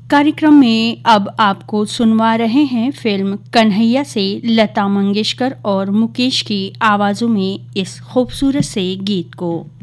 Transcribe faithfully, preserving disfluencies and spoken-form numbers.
कार्यक्रम में अब आपको सुनवा रहे हैं फिल्म कन्हैया से लता मंगेशकर और मुकेश की आवाज़ों में इस खूबसूरत से गीत को।